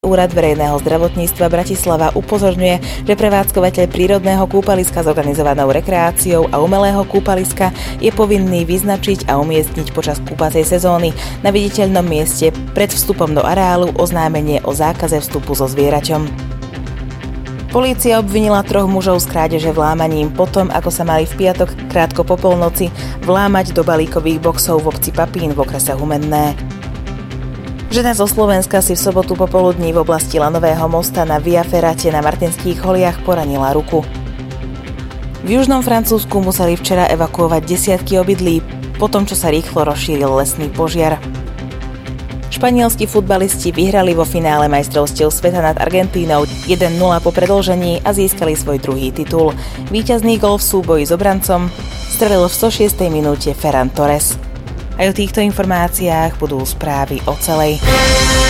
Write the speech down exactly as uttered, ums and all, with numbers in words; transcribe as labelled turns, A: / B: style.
A: Úrad verejného zdravotníctva Bratislava upozorňuje, že prevádzkovateľ prírodného kúpaliska s organizovanou rekreáciou a umelého kúpaliska je povinný vyznačiť a umiestniť počas kúpacej sezóny na viditeľnom mieste pred vstupom do areálu oznámenie o zákaze vstupu so zvieraťom. Polícia obvinila troch mužov z krádeže vlámaním potom, ako sa mali v piatok krátko po polnoci vlámať do balíkových boxov v obci Papín v okrese Humenné. Žena zo Slovenska si v sobotu popoludní v oblasti Lanového mosta na Via Ferrate na Martinských holiach poranila ruku. V južnom Francúzsku museli včera evakuovať desiatky obydlí, po tom, čo sa rýchlo rozšíril lesný požiar. Španielski futbalisti vyhrali vo finále majstrovstiev sveta nad Argentínou jeden nula po predĺžení a získali svoj druhý titul. Víťazný gól v súboji s obrancom strelil v stošiestej minúte Ferran Torres. Aj o týchto informáciách budú správy o celej.